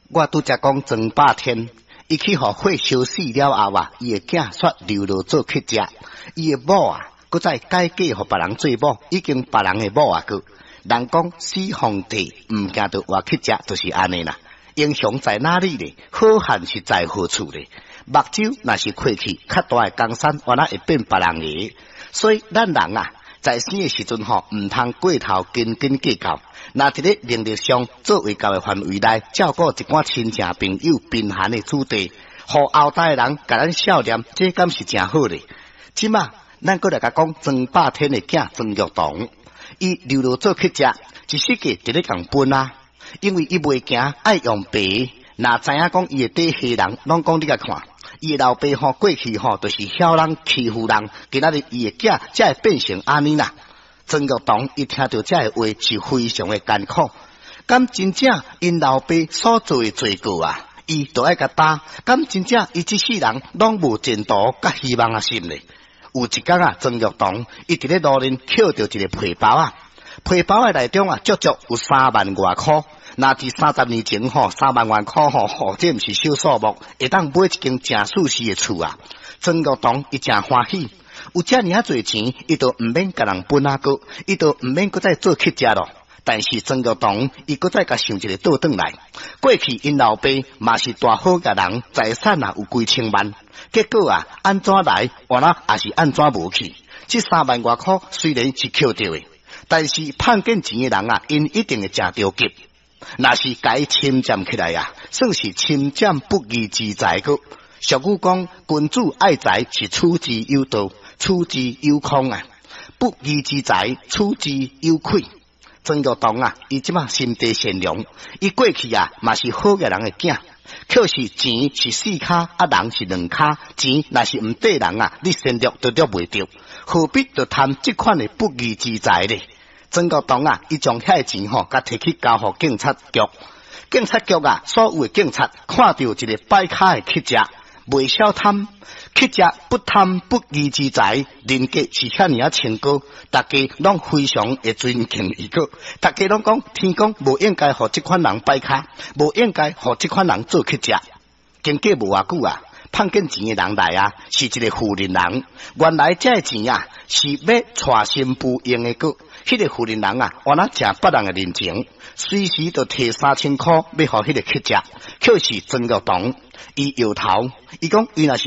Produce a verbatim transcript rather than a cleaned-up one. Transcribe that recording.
我拄则讲曾霸天，伊去互火烧死了后啊，伊的囝煞流落做乞食，伊的某啊，搁再改嫁互别人做某，已经别人的某啊个。人讲死皇帝毋惊到活乞食，就是安尼啦。英雄在哪里咧？好汉是在何处咧？目睭若是开去，较大的江山，原来会变别人的。所以咱人啊，在生的时阵吼，毋通过头斤斤计较。那伫咧能力上作为教的范围内，照顾一寡亲戚朋友贫寒的子弟，互后代的人甲咱孝念，这敢是真好咧。即马咱搁来甲讲曾霸天的囝曾玉堂，伊流落做乞食，一世纪伫咧共分啊。因为伊袂惊爱用白，若知影讲伊会底黑人，拢讲你甲看，伊的老爸吼过去吼就是晓人欺负人，今仔日伊的囝才会变成安尼啦。曾玉堂伊听到这个话是非常的艰苦，敢真正因老爸所做的罪过啊，伊都爱甲担，敢真正伊这世人拢无前途甲希望啊心咧。有一天啊，曾玉堂伊伫咧路边捡到一个皮包啊，皮包的内中啊足足有三万外块。那伫三十年前吼，三万元块吼，吼这毋是小数目，会当买一间正舒适的厝啊。曾玉堂伊真欢喜，有遮尔啊侪钱，伊都毋免甲人分啊个，伊都毋免搁再做乞食咯。但是曾玉堂伊搁再甲想一个倒转来，过去因老爸嘛是大好个人，财产啊有几千万，结果啊安怎来，原来也是安怎无去。这三万外块虽然是捡到的，但是盼见钱的人啊，因一定会真着急。若是该侵占起来啊，算是侵占不义之财个。俗语讲，君主爱财是取之有道，取之有空啊。不义之财，取之有愧。曾玉堂啊，伊即马心地善良，伊过去啊嘛是好个人的囝。可是钱是四卡，啊人是两卡，钱若是毋对人啊，你善良都捉袂着，何必着贪这款的不义之财呢？曾玉堂啊，伊将遐钱吼，甲摕去交互警察局。警察局啊，所有的警察看到一个摆卡的乞食，袂晓贪，乞食不贪不义之财，人格是遐尔啊清高，大家拢非常会尊敬伊个。大家拢讲，天公无应该互这款人摆卡，无应该互这款人做乞食。经过无偌久啊，盼见钱的人来啊，是一个富人人。原来这个钱啊，是要带新妇用的个。迄个富人人啊，原来食别人的人情，随时都摕三千块要互迄个乞食。可是曾玉堂伊摇头，伊讲伊若是